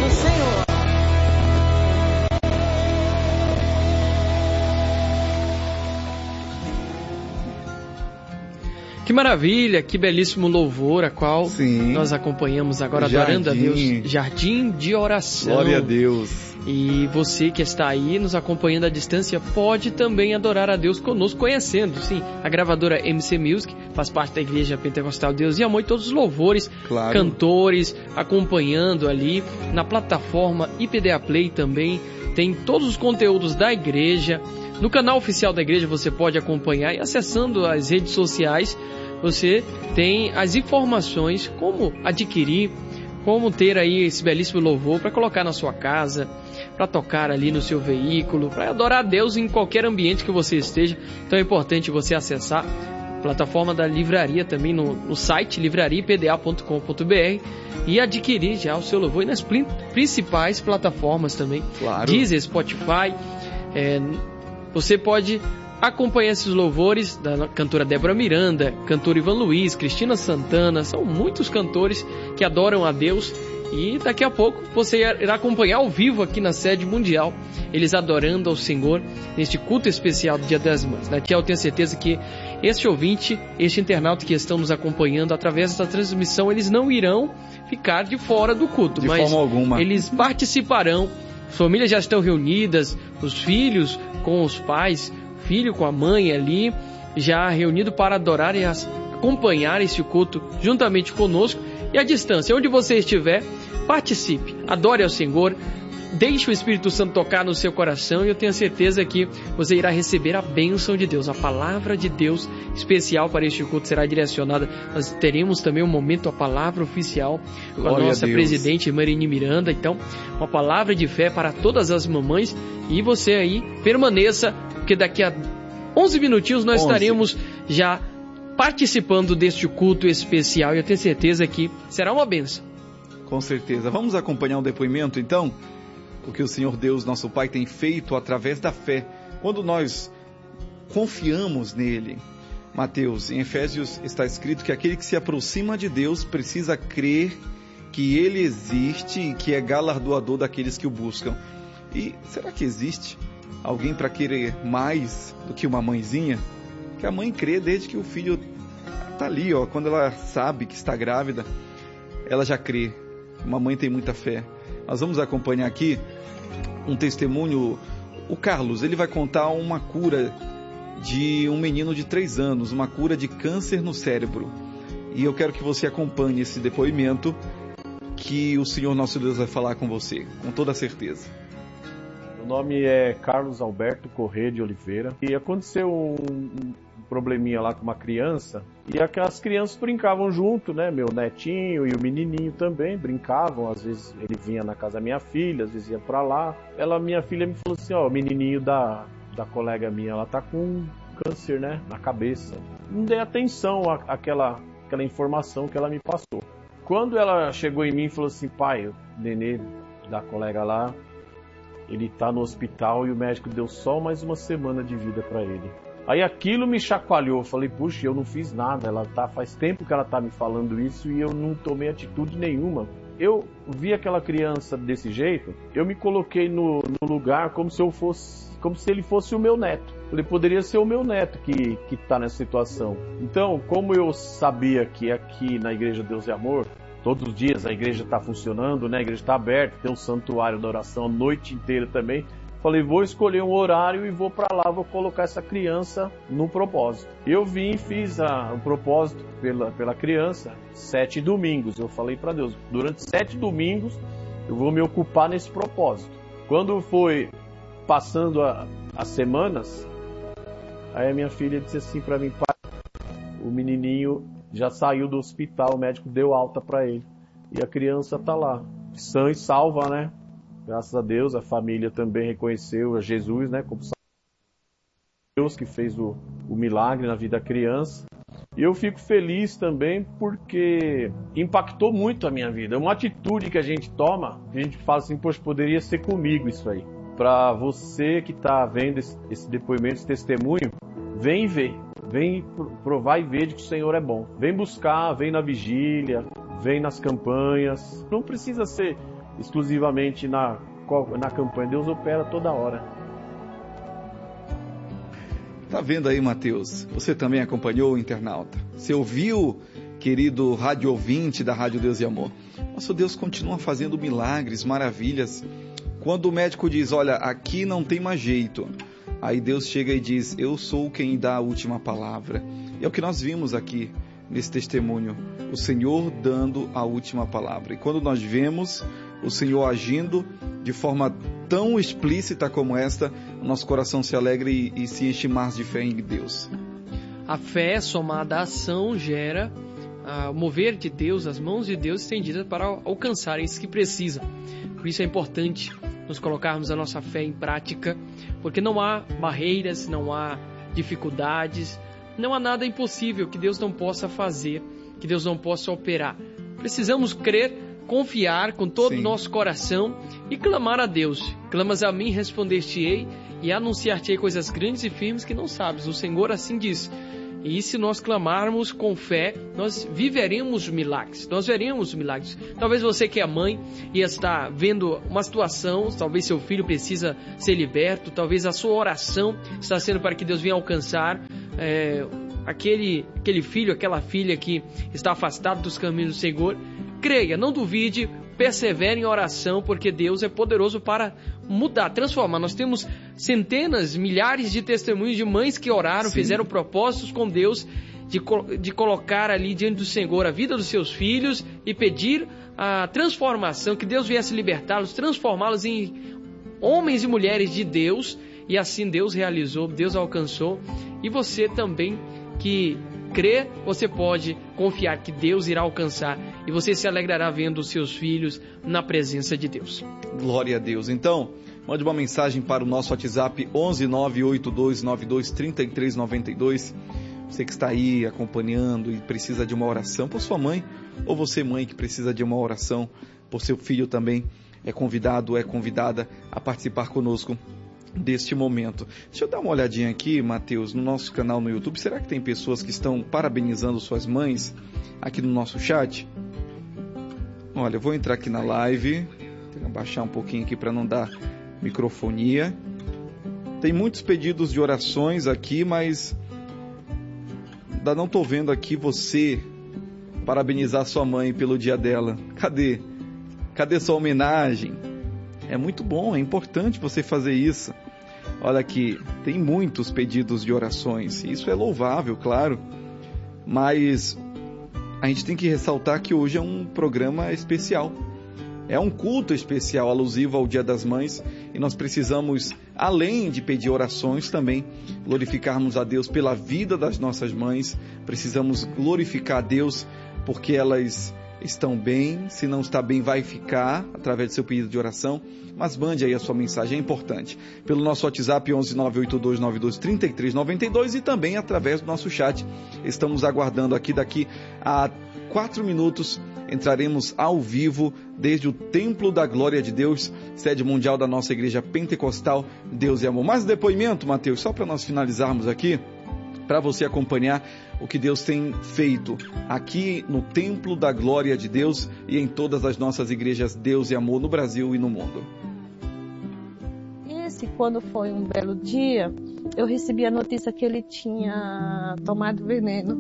do Senhor. Que maravilha, que belíssimo louvor, a qual Sim. nós acompanhamos agora, adorando a Deus. Jardim de oração. Glória a Deus. E você que está aí nos acompanhando à distância pode também adorar a Deus conosco, conhecendo, sim, a gravadora MC Music, faz parte da Igreja Pentecostal Deus e Amor, e todos os louvores, Claro. cantores acompanhando ali na plataforma IPDA Play também. Tem todos os conteúdos da igreja. No canal oficial da igreja você pode acompanhar, e acessando as redes sociais você tem as informações, como adquirir, como ter aí esse belíssimo louvor para colocar na sua casa, para tocar ali no seu veículo, para adorar a Deus em qualquer ambiente que você esteja. Então é importante você acessar a plataforma da livraria também no site livrariapda.com.br e adquirir já o seu louvor, e nas principais plataformas também, Claro. Deezer, Spotify. Você pode acompanhar esses louvores da cantora Débora Miranda, cantor Ivan Luiz, Cristina Santana. São muitos cantores que adoram a Deus, e daqui a pouco você irá acompanhar ao vivo aqui na sede mundial, eles adorando ao Senhor neste culto especial do Dia das Mães. Daqui eu tenho certeza que este ouvinte, este internauta que estão nos acompanhando através da transmissão, eles não irão ficar de fora do culto, De mas forma alguma. eles participarão. As famílias já estão reunidas, os filhos com os pais, filho com a mãe ali, já reunido para adorar e acompanhar esse culto juntamente conosco. E à distância, onde você estiver, participe, adore ao Senhor, deixe o Espírito Santo tocar no seu coração, e eu tenho certeza que você irá receber a bênção de Deus. A palavra de Deus especial para este culto será direcionada. Nós teremos também um momento, a palavra oficial, com a Glória nossa a Deus. presidente Marini Miranda. Então, uma palavra de fé para todas as mamães, e você aí permaneça, porque daqui a 11 minutinhos nós 11. estaremos já participando deste culto especial, e eu tenho certeza que será uma bênção. Com certeza. Vamos acompanhar um depoimento, então? O que o Senhor Deus, nosso Pai, tem feito através da fé, quando nós confiamos nele. Mateus, em Efésios está escrito que aquele que se aproxima de Deus precisa crer que ele existe e que é galardoador daqueles que o buscam. E será que existe alguém para querer mais do que uma mãezinha? Que a mãe crê desde que o filho está ali, ó, quando ela sabe que está grávida, ela já crê. Uma mãe tem muita fé. Nós vamos acompanhar aqui um testemunho. O Carlos, ele vai contar uma cura de um menino de 3 anos, uma cura de câncer no cérebro. E eu quero que você acompanhe esse depoimento, que o Senhor nosso Deus vai falar com você, com toda certeza. Meu nome é Carlos Alberto Corrêa de Oliveira, e aconteceu um probleminha lá com uma criança, e aquelas crianças brincavam junto, né? Meu netinho e o menininho também brincavam. Às vezes ele vinha na casa da minha filha, às vezes ia pra lá. Minha filha me falou assim, ó, o menininho da colega minha, ela tá com câncer, né, na cabeça. Não dei atenção àquela informação que ela me passou. Quando ela chegou em mim e falou assim, pai, o nenê da colega lá, ele tá no hospital e o médico deu só mais uma semana de vida pra ele. Aí aquilo me chacoalhou. Eu falei, puxa, eu não fiz nada. Faz tempo que ela tá me falando isso e eu não tomei atitude nenhuma. Eu vi aquela criança desse jeito, eu me coloquei no lugar como se ele fosse o meu neto. Ele poderia ser o meu neto que tá nessa situação. Então, como eu sabia que aqui na Igreja Deus é Amor, todos os dias a igreja está funcionando, né? A igreja está aberta, tem um santuário da oração a noite inteira também. Falei, vou escolher um horário e vou para lá, vou colocar essa criança no propósito. Eu vim e fiz o propósito pela criança 7 domingos. Eu falei para Deus, durante 7 domingos eu vou me ocupar nesse propósito. Quando foi passando as semanas, aí a minha filha disse assim para mim, pai, o menininho já saiu do hospital, o médico deu alta para ele. E a criança tá lá, sã e salva, né? Graças a Deus, a família também reconheceu a Jesus, né? Como Deus que fez o milagre na vida da criança. E eu fico feliz também porque impactou muito a minha vida. É uma atitude que a gente toma, a gente fala assim, poxa, poderia ser comigo isso aí. Para você que está vendo esse depoimento, esse testemunho, vem ver. Vem provar e ver de que o Senhor é bom. Vem buscar, vem na vigília, vem nas campanhas. Não precisa ser exclusivamente na campanha. Deus opera toda hora. Tá vendo aí, Mateus? Você também acompanhou o internauta. Você ouviu, querido rádio ouvinte da Rádio Deus e Amor? Nosso Deus continua fazendo milagres, maravilhas. Quando o médico diz, olha, aqui não tem mais jeito, aí Deus chega e diz, eu sou quem dá a última palavra. E é o que nós vimos aqui nesse testemunho, o Senhor dando a última palavra. E quando nós vemos o Senhor agindo de forma tão explícita como esta, o nosso coração se alegra e se enche mais de fé em Deus. A fé somada à ação gera o mover de Deus, as mãos de Deus estendidas para alcançar esses que precisam. Por isso é importante nos colocarmos a nossa fé em prática, porque não há barreiras, não há dificuldades, não há nada impossível que Deus não possa fazer, que Deus não possa operar. Precisamos crer, confiar com todo o nosso coração e clamar a Deus. Clamas a mim, responder-te-ei e anunciar-te-ei coisas grandes e firmes que não sabes. O Senhor assim diz. E se nós clamarmos com fé, nós viveremos milagres, nós veremos milagres. Talvez você que é mãe e está vendo uma situação, talvez seu filho precisa ser liberto, talvez a sua oração está sendo para que Deus venha alcançar aquele filho, aquela filha que está afastado dos caminhos do Senhor. Creia, não duvide, persevere em oração, porque Deus é poderoso para mudar, transformar. Nós temos centenas, milhares de testemunhos de mães que oraram, fizeram propósitos com Deus de colocar ali diante do Senhor a vida dos seus filhos e pedir a transformação, que Deus viesse libertá-los, transformá-los em homens e mulheres de Deus, e assim Deus realizou, Deus alcançou. E você também que crê, você pode confiar que Deus irá alcançar e você se alegrará vendo os seus filhos na presença de Deus. Glória a Deus. Então, mande uma mensagem para o nosso WhatsApp 11982923392. Você que está aí acompanhando e precisa de uma oração por sua mãe, ou você mãe que precisa de uma oração por seu filho também, é convidado, é convidada a participar conosco deste momento. Deixa eu dar uma olhadinha aqui, Mateus, no nosso canal no YouTube. Será que tem pessoas que estão parabenizando suas mães aqui no nosso chat? Olha, eu vou entrar aqui na live, tenho que abaixar um pouquinho aqui para não dar microfonia. Tem muitos pedidos de orações aqui, mas ainda não estou vendo aqui você parabenizar sua mãe pelo dia dela. Cadê? Cadê sua homenagem? É muito bom, é importante você fazer isso. Olha aqui, tem muitos pedidos de orações. Isso é louvável, claro. Mas a gente tem que ressaltar que hoje é um programa especial. É um culto especial, alusivo ao Dia das Mães. E nós precisamos, além de pedir orações, também glorificarmos a Deus pela vida das nossas mães. Precisamos glorificar a Deus porque elas estão bem. Se não está bem, vai ficar através do seu pedido de oração. Mas mande aí a sua mensagem, é importante. Pelo nosso WhatsApp 11982923392 e também através do nosso chat. Estamos aguardando aqui, daqui a 4 minutos entraremos ao vivo desde o Templo da Glória de Deus, sede mundial da nossa Igreja Pentecostal Deus e Amor. Mais depoimento, Mateus, só para nós finalizarmos aqui, para você acompanhar o que Deus tem feito aqui no Templo da Glória de Deus e em todas as nossas igrejas Deus e Amor no Brasil e no mundo. Quando foi um belo dia, eu recebi a notícia que ele tinha tomado veneno.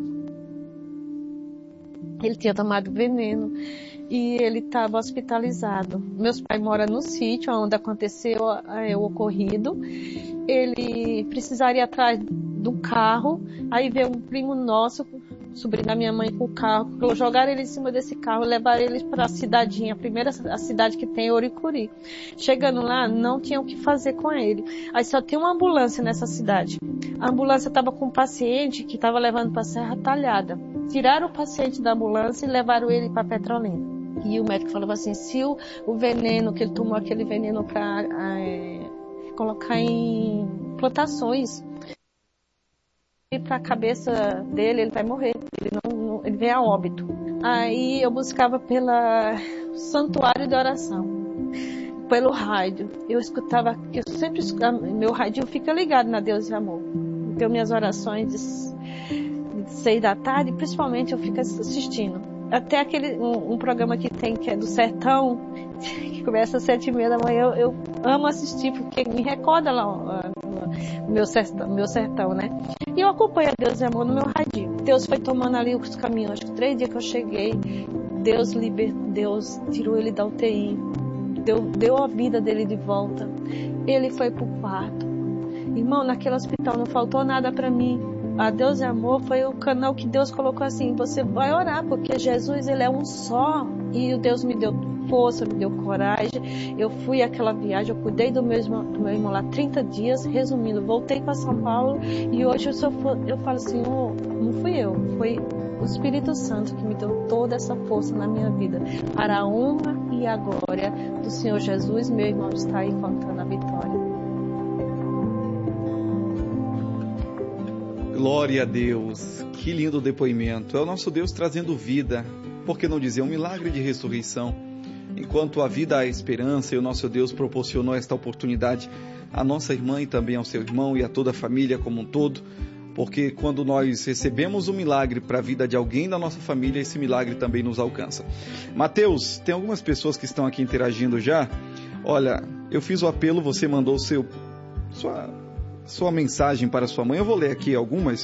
Ele tinha tomado veneno e ele estava hospitalizado. Meus pais moram no sítio onde aconteceu o ocorrido. Ele precisaria ir atrás do carro, aí veio um primo nosso, sobrinho da minha mãe, com o carro, jogaram ele em cima desse carro, levaram ele para a cidadinha, a cidade que tem Oricuri. Chegando lá, não tinha o que fazer com ele. Aí só tem uma ambulância nessa cidade. A ambulância estava com um paciente que estava levando para a Serra Talhada. Tiraram o paciente da ambulância e levaram ele para Petrolina. E o médico falou assim, se o veneno, que ele tomou aquele veneno para colocar em plantações, para a cabeça dele, ele vai morrer, ele vem a óbito. Aí eu buscava pelo santuário de oração, pelo rádio. Eu escutava, meu rádio fica ligado na Deus e Amor. Então minhas orações de 6 da tarde, principalmente eu fico assistindo. Até um programa que tem, que é do sertão, que começa às 7h30 da manhã, eu amo assistir, porque me recorda lá o meu sertão, né? E eu acompanho a Deus e Amor no meu radinho. Deus foi tomando ali os caminhos. Acho que 3 dias que eu cheguei, Deus tirou ele da UTI, deu a vida dele de volta. Ele foi pro quarto. Irmão, naquele hospital não faltou nada para mim. A Deus e Amor foi o canal que Deus colocou assim, você vai orar, porque Jesus, ele é um só. E o Deus me deu força, me deu coragem. Eu fui àquela viagem, eu cuidei do meu irmão lá 30 dias, resumindo, voltei para São Paulo e hoje eu falo assim, não fui eu, foi o Espírito Santo que me deu toda essa força na minha vida, para a honra e a glória do Senhor Jesus. Meu irmão está aí contando a vitória. Glória a Deus, que lindo depoimento. É o nosso Deus trazendo vida, por que não dizer um milagre de ressurreição. Enquanto a vida há esperança, e o nosso Deus proporcionou esta oportunidade à nossa irmã e também ao seu irmão e a toda a família como um todo, porque quando nós recebemos um milagre para a vida de alguém da nossa família, esse milagre também nos alcança. Mateus, tem algumas pessoas que estão aqui interagindo já. Olha, eu fiz o apelo, você mandou sua mensagem para sua mãe, eu vou ler aqui algumas.